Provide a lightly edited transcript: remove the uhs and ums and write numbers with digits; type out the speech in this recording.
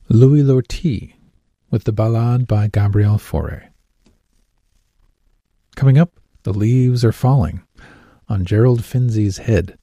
Louis Lortie with the Ballade by Gabriel Fauré. Coming up, The Leaves Are Falling on Gerald Finzi's Head,